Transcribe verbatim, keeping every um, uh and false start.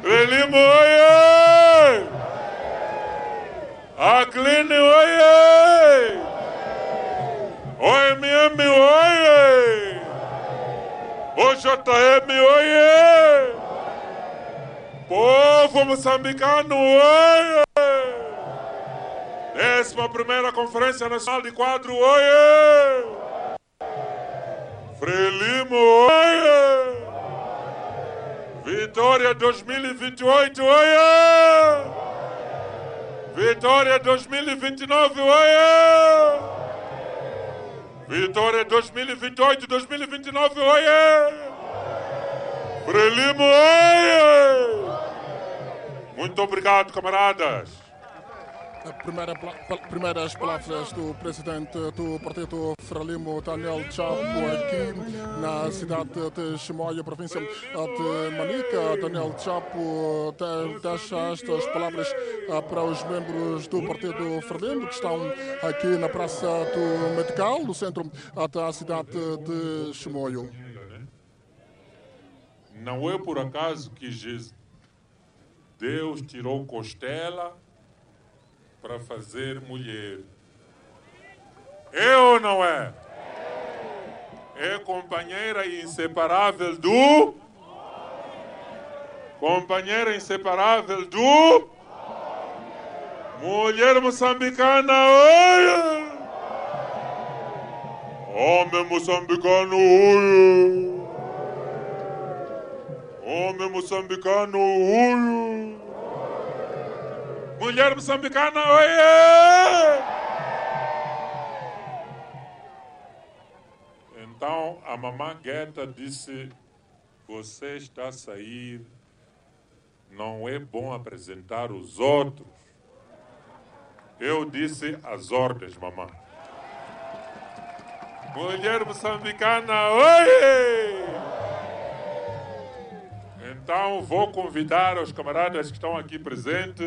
Frelimo, oiê! Acline, oiê! O M M, oiê! O J M, oiê! Povo moçambicano, oiê! Décima primeira Conferência Nacional de Quadro, oiê! Frelimo, oiê! Vitória dois mil e vinte e oito, oiê! Vitória dois mil e vinte e nove, oiê! Vitória dois mil e vinte e oito, dois mil e vinte e nove, oiê! Frelimo, oiê! Muito obrigado, camaradas. Primeira, primeiras palavras do presidente do partido Frelimo, Daniel Chapo, aqui na cidade de Chimoio, província de Manica. Daniel Chapo deixa estas palavras para os membros do partido Frelimo que estão aqui na Praça do Medical, no centro da cidade de Chimoio. Não é por acaso que Deus tirou Costela para fazer mulher. É ou não é? É companheira inseparável do... Companheira inseparável do... Mulher moçambicana, olha! Homem moçambicano, olha! Homem moçambicano, olha! Mulher moçambicana, oiê! Então a mamã Guetta disse: você está a sair, não é bom apresentar os outros. Eu disse as ordens, mamã. Mulher moçambicana, oiê! Então vou convidar os camaradas que estão aqui presentes